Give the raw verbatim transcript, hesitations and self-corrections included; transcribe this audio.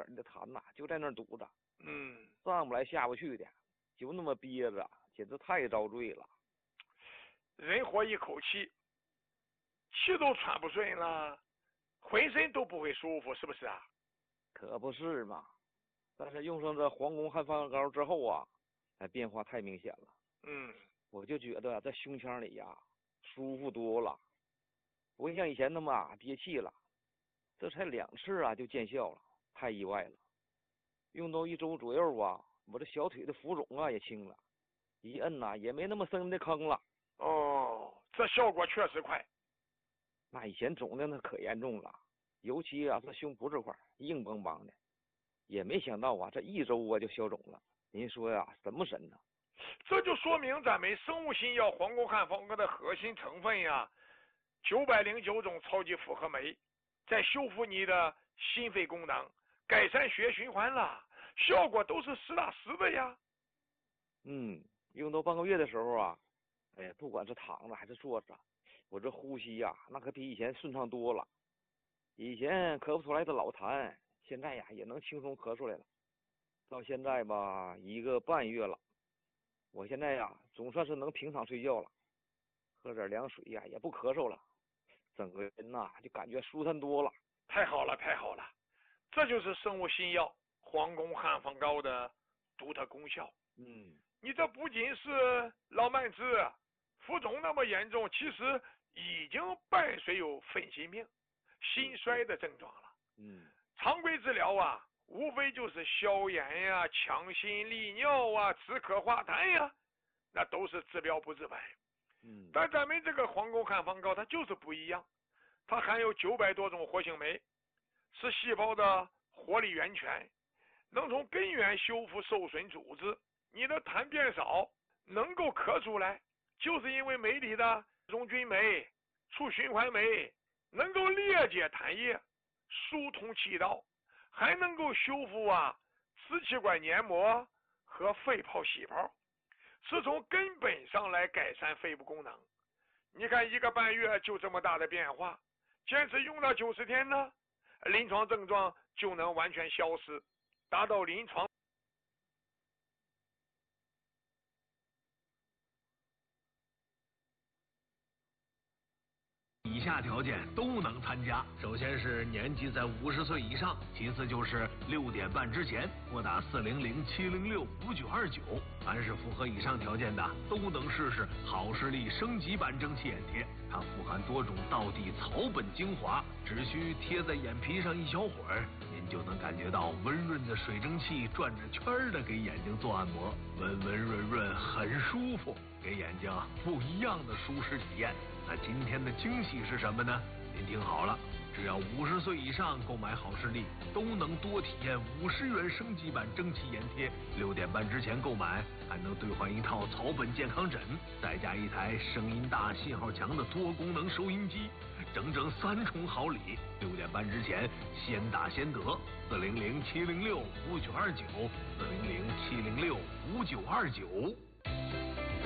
里的痰呐、啊，就在那儿堵着， 嗯， 上不来下不去的，就那么憋着，简直太遭罪了。 人活一口气，气都喘不顺了，浑身都不会舒服，是不是啊？ 可不是嘛。但是用上这皇宫汉方膏之后啊，哎，变化太明显了。 嗯， 我就觉得在胸腔里呀、啊，舒服多了，不会像以前那么啊憋气了。这才两次啊就见效了，太意外了。用到一周左右啊，我这小腿的浮肿啊也轻了，一摁呐、啊、也没那么深的坑了。 哦，这效果确实快。 那以前肿的那可严重了，尤其啊这胸脯这块硬邦邦的，也没想到啊这一周啊就消肿了。您说呀、啊、神不神呢？ 这就说明咱们生物新药皇宫汉方膏的核心成分呀，九百零九种超级复合酶，在修复你的心肺功能，改善血液循环了，效果都是实打实的呀。 嗯，用到半个月的时候啊，哎呀，不管是躺着还是坐着，我这呼吸呀、啊，那可比以前顺畅多了。以前咳不出来的老痰，现在呀也能轻松咳出来了。到现在吧，一个半月了，我现在呀总算是能平躺睡觉了，喝点凉水呀也不咳嗽了，整个人呐就感觉舒坦多了。 太好了，太好了，这就是生物新药皇宫汉方膏的独特功效。 嗯， 你这不仅是老慢支、浮肿那么严重，其实已经伴随有粉心病、心衰的症状了。 嗯， 常规治疗啊，无非就是消炎呀、强心利尿啊、止咳化痰呀，那都是治标不治本。 嗯， 但咱们这个皇宫汉方膏它就是不一样，它含有九百多种活性酶，是细胞的活力源泉，能从根源修复受损组织。你的痰变少，能够咳出来，就是因为酶里的溶菌酶、促循环酶能够裂解痰液，疏通气道，还能够修复啊支气管黏膜和肺泡细胞，是从根本上来改善肺部功能。你看一个半月就这么大的变化，坚持用到九十天呢，临床症状就能完全消失，达到临床。 以下条件都能参加。首先是年纪在五十岁以上，其次就是六点半之前拨打四零零七零六五九二九。凡是符合以上条件的，都能试试好视力升级版蒸汽眼贴。它富含多种道地草本精华，只需贴在眼皮上一小会儿，您就能感觉到温润的水蒸气转着圈的给眼睛做按摩，温温润润，很舒服，给眼睛不一样的舒适体验。那今天的惊喜是什么呢？您听好了，只要五十岁以上购买好视力，都能多体验五十元升级版蒸汽眼贴。六点半之前购买，还能兑换一套草本健康枕，再加一台声音大、信号强的多功能收音机，整整三重好礼。六点半之前先打先得，四零零七零六五九二九，四零零七零六五九二九。